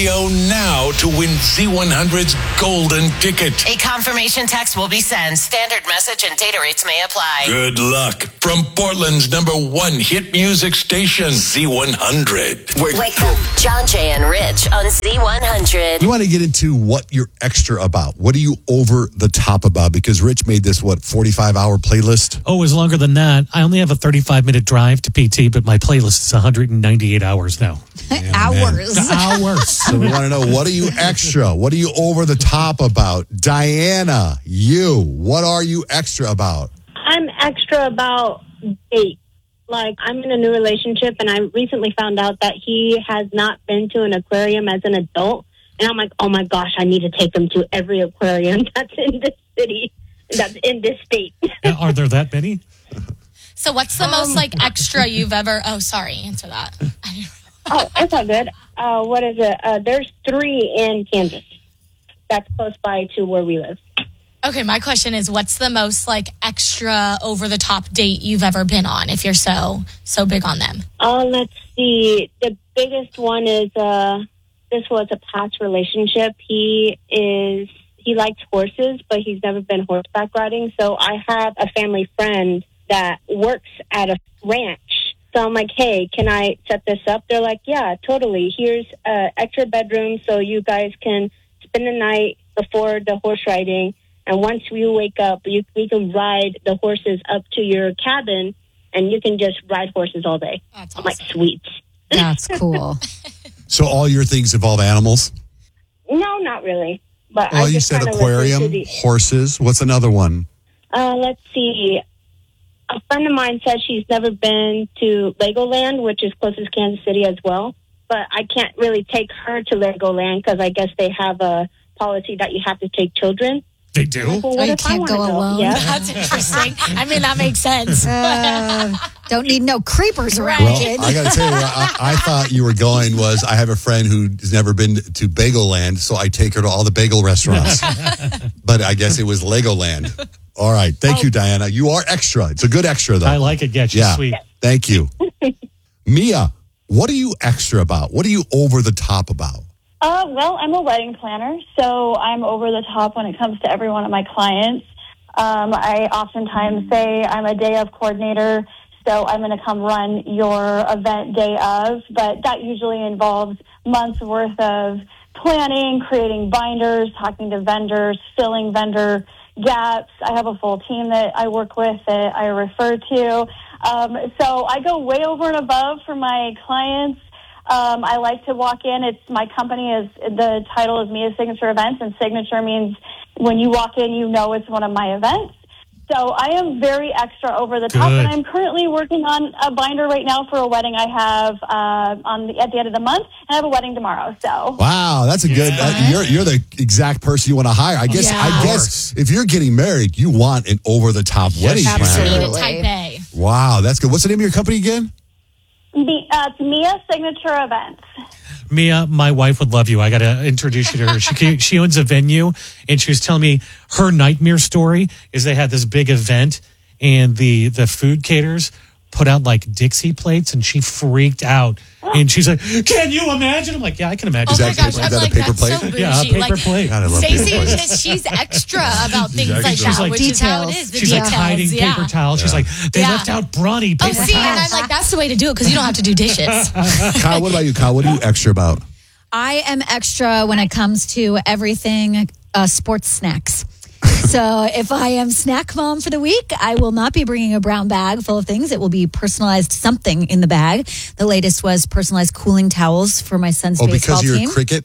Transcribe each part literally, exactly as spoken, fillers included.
Now to win Z one hundred's golden ticket. A confirmation text will be sent. Standard message and data rates may apply. Good luck from Portland's number one hit music station, Z one hundred. Wake, Wake up. John, Jay, and Rich on Z one hundred. You want to get into what you're extra about. What are you over the top about? Because Rich made this, what, forty-five hour playlist? Oh, it was longer than that. I only have a thirty-five minute drive to P T, but my playlist is one hundred ninety-eight hours now. Yeah, hours. Hours. So we want to know, what are you extra? What are you over the top about? Diana, you, what are you extra about? I'm extra about date. Like, I'm in a new relationship, and I recently found out that he has not been to an aquarium as an adult. And I'm like, oh my gosh, I need to take him to every aquarium that's in this city, that's in this state. Are there that many? So what's the um, most, like, extra you've ever... Oh, sorry, answer that. Oh, it's all good. Uh, what is it? Uh, there's three in Kansas. That's close by to where we live. Okay, my question is, what's the most, like, extra over-the-top date you've ever been on, if you're so so big on them? Uh, let's see. The biggest one is, uh, this was a past relationship. He is, he likes horses, but he's never been horseback riding. So I have a family friend that works at a ranch. So I'm like, hey, can I set this up? They're like, yeah, totally. Here's an extra bedroom so you guys can spend the night before the horse riding. And once you wake up, you, we can ride the horses up to your cabin, and you can just ride horses all day. That's I'm awesome. like, sweet. That's cool. So all your things involve animals? No, not really. But Well, I you just said kinda aquarium, listen to the- horses. What's another one? Uh, let's see. A friend of mine said she's never been to Legoland, which is closest to Kansas City as well. But I can't really take her to Legoland because I guess they have a policy that you have to take children. They do? Well, Oh, what you if I can't wanna go alone? Yeah. That's interesting. I mean, that makes sense. Uh, don't need no creepers around. Well, kid. I got to tell you, where I, I thought you were going was, I have a friend who's never been to Bagel Land, so I take her to all the bagel restaurants. But I guess it was Legoland. All right. Thank you, Diana. You are extra. It's a good extra, though. I like it. Yeah, she's Yeah. sweet. Thank you. Mia, what are you extra about? What are you over the top about? Uh, well, I'm a wedding planner, so I'm over the top when it comes to every one of my clients. Um, I oftentimes say I'm a day of coordinator, so I'm going to come run your event day of, but that usually involves months worth of planning, creating binders, talking to vendors, filling vendor gaps. I have a full team that I work with that I refer to. Um, so I go way over and above for my clients. Um, I like to walk in. It's my company is the title is Mia Signature Events, and signature means when you walk in, you know it's one of my events. So I am very extra over the top, Good. and I'm currently working on a binder right now for a wedding I have uh, on the, at the end of the month, and I have a wedding tomorrow. So Wow, that's a good. Uh, you're you're the exact person you want to hire. I guess. Yeah. I guess if you're getting married, you want an over the top wedding planner. absolutely. Type A. Wow, that's good. What's the name of your company again? the, uh, it's Mia Signature Events. Mia, my wife would love you. I got to introduce you to her. She she owns a venue, and she was telling me her nightmare story is they had this big event, and the the food caterers put out like Dixie plates, and she freaked out. And she's like, "Can you imagine?" I'm like, "Yeah, I can imagine." Oh Is my that gosh, paper- I'm is that a like, paper that's plate? so bougie. Yeah, a paper like, plate. God, I love paper Stacey, plates. is- she's extra about things She's like extra. that, She's like, which is how it details. is. The She's like details, hiding yeah. paper towels. She's Yeah. like, they Yeah. left out brawny Oh, paper see, and towels. I'm like, that's the way to do it because you don't have to do dishes. Kyle, what about you, Kyle? What are you extra about? I am extra when it comes to everything uh, sports snacks. So if I am snack mom for the week, I will not be bringing a brown bag full of things. It will be personalized something in the bag. The latest was personalized cooling towels for my son's Oh, baseball because you're team. a cricket?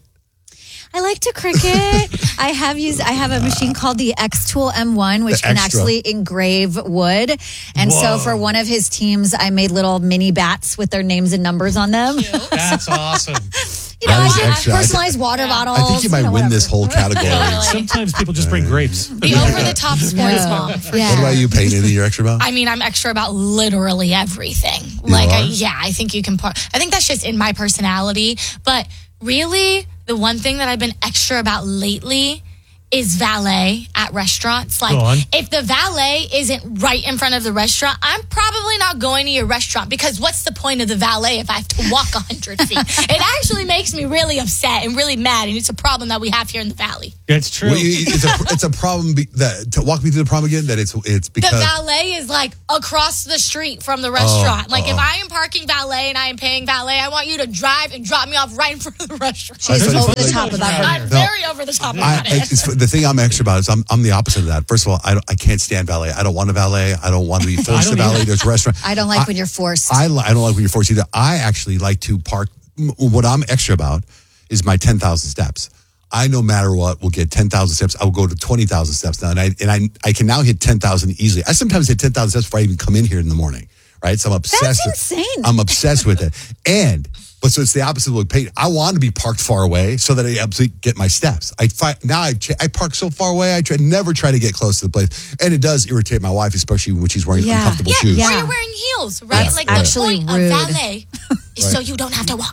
I like to cricket. I have used. I have a machine called the X Tool M one, which The can extra. actually engrave wood. And so for one of his teams, I made little mini bats with their names and numbers on them. That's awesome. You know, That I is did extra. I personalized water bottles. I think you might know, win whatever. this whole category. Really. Sometimes people just bring grapes. The over-the-top sports Yeah. mom. For Yeah. What about you, Payne? Anything you're extra about? I mean, I'm extra about literally everything. You like, I, are? yeah, I think you can. Par- I think that's just in my personality. But really, the one thing that I've been extra about lately is valet at restaurants. Like, Go on. if the valet isn't right in front of the restaurant, I'm probably not going to your restaurant because what's the point of the valet if I have to walk one hundred feet? It actually makes me really upset and really mad, and it's a problem that we have here in the Valley. It's true. Well, you- it's, a, it's a problem be, that to walk me through the problem again. That it's it's because The valet is like across the street from the restaurant. like, if I am parking valet and I am paying valet, I want you to drive and drop me off right in front of the restaurant. She's She's so over it's the like- top about her. I'm No. very over the top I, about it. it's, the thing I'm extra about is I'm I'm the opposite of that. First of all, I don't, I can't stand valet. I don't want a valet. I don't want to be forced to don't valet. either. There's a restaurant. I don't like when you're forced. I, li- I don't like when you're forced either. I actually like to park. m- What I'm extra about is my ten thousand steps. I, no matter what, will get ten thousand steps. I will go to twenty thousand steps now. And I, and I, I can now hit ten thousand easily. I sometimes hit ten thousand steps before I even come in here in the morning, right? So I'm obsessed. That's with- insane. I'm obsessed with it. And, but so it's the opposite of what Peyton. I want to be parked far away so that I absolutely get my steps. I find, now I, ch- I park so far away, I try, never try to get close to the place. And it does irritate my wife, especially when she's wearing Yeah. uncomfortable yeah, shoes. or Yeah. you're wearing heels, right? That's like actually the point rude. of valet is so you don't have to walk.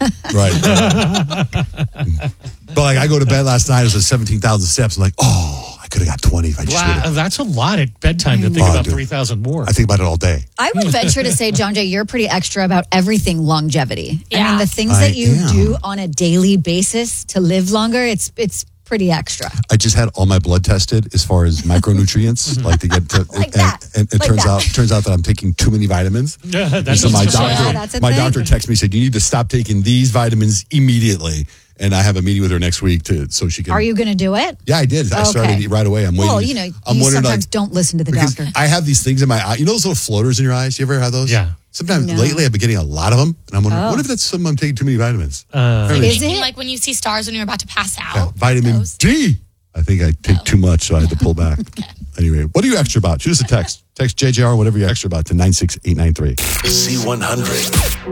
Right. But like I go to bed last night, it was seventeen thousand steps. I'm like, oh, I could have got twenty if I just Wow, would've. that's a lot at bedtime to think Oh, about dude. three thousand more. I think about it all day. I would venture to say, John Jay, you're pretty extra about everything longevity. I Yeah. mean, the things I that you am. do on a daily basis to live longer, it's it's pretty extra. I just had all my blood tested as far as micronutrients, like to get to, Like and, that. and it Like turns that. out turns out that I'm taking too many vitamins. Yeah, And that's so my just- doctor, Yeah, that's a my thing. doctor texted me said you need to stop taking these vitamins immediately. And I have a meeting with her next week to so she can. Are you going to do it? Yeah, I did. I Okay. started right away. I'm waiting. Well, you know, I'm you wondering, sometimes like, don't listen to the because doctor. I have these things in my eye. You know those little floaters in your eyes? You ever have those? Yeah. Sometimes No. lately I've been getting a lot of them, and I'm wondering, Oh. what if that's some I'm taking too many vitamins? Uh, Apparently Is it's- it? Like when you see stars when you're about to pass out. yeah, vitamin Those. D. I think I take too much, so I had to pull back. Anyway, what are you extra about? Shoot us a text. Text J J R, whatever you're extra about, to nine six eight nine three. Z one hundred.